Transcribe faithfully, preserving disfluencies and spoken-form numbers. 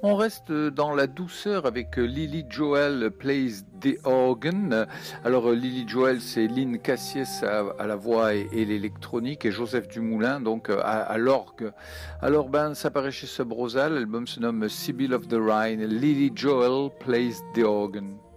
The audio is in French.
On reste dans la douceur avec Lily Joel Plays the Organ. Alors Lily Joel, c'est Lynn Cassiès à, à la voix et, et l'électronique et Joseph Dumoulin donc à, à l'orgue. Alors ben ça paraît chez Sub Rosa, l'album se nomme Sibyl of the Rhine. Lily Joel Plays the Organ.